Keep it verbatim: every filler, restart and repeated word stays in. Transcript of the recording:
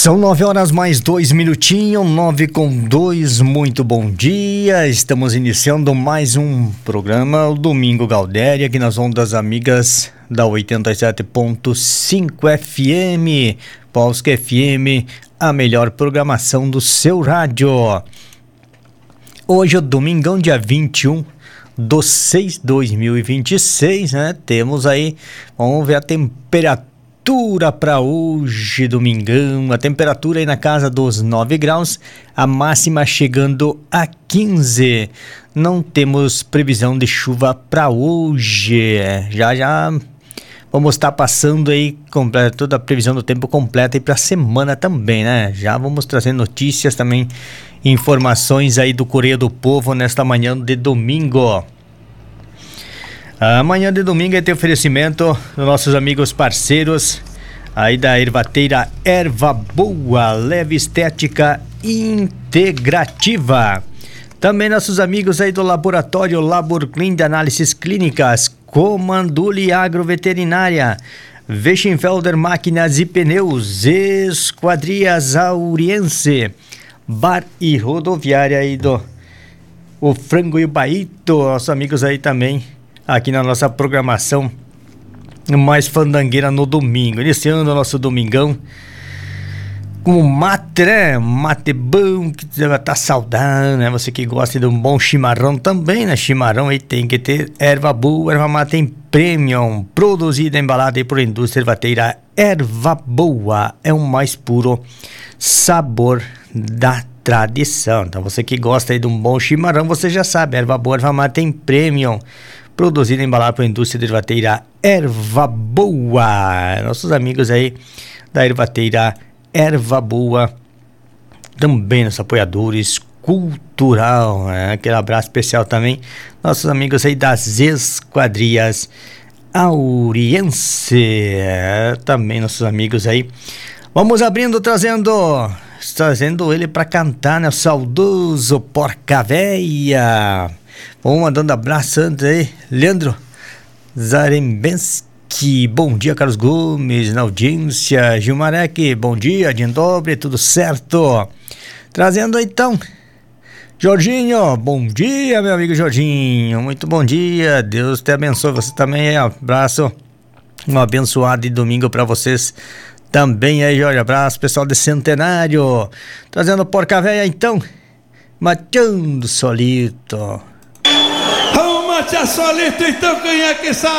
São nove horas mais dois minutinhos, nove com dois, muito bom dia. Estamos iniciando mais um programa, o Domingo Galdéria, aqui nas ondas amigas da oitenta e sete ponto cinco F M, Polska F M, a melhor programação do seu rádio. Hoje é o domingão, dia vinte e um do seis de dois mil e vinte e seis, né? Temos aí, vamos ver a temperatura para hoje, domingão, a temperatura aí na casa dos nove graus, a máxima chegando a quinze. Não temos previsão de chuva para hoje. Já já vamos estar passando aí toda a previsão do tempo completa e para a semana também, né? Já vamos trazer notícias também, informações aí do Correio do Povo nesta manhã de domingo. Amanhã de domingo é ter oferecimento dos nossos amigos parceiros aí da Ervateira Erva Boa, leve estética integrativa. Também nossos amigos aí do Laboratório Labor Clean de Análises Clínicas, Comanduli Agroveterinária, Weschenfelder Máquinas e Pneus, Esquadrias Auriense, Bar e Rodoviária aí do o Frango e o Baito, nossos amigos aí também aqui na nossa programação mais fandangueira no domingo, iniciando o nosso domingão com mate, né? Mate bom, que você vai estar saudável, né? Você que gosta de um bom chimarrão também, né? Chimarrão aí tem que ter erva boa, erva mate em premium, produzida e embalada aí por indústria ervateira Erva Boa, é o mais puro sabor da tradição. Então você que gosta aí de um bom chimarrão, você já sabe, erva boa, erva mate em premium, produzida e embalada por indústria de ervateira Erva Boa. Nossos amigos aí da Ervateira Erva Boa, também nossos apoiadores cultural, né? Aquele abraço especial também, nossos amigos aí das Esquadrias Auriense, é, também nossos amigos aí. Vamos abrindo, trazendo trazendo ele para cantar, né? O saudoso Porca Véia. Vamos mandando abraço antes aí, Leandro Zarembensky, bom dia, Carlos Gomes na audiência, Gilmarek, bom dia, dia dobre, tudo certo? Trazendo então Jorginho, bom dia, meu amigo Jorginho, muito bom dia, Deus te abençoe, você também, abraço, um abençoado de domingo para vocês também aí, Jorge, abraço, pessoal de Centenário, trazendo Porca Véia então, Mateando Solito. Vamos matear solito então, quem é que sabe?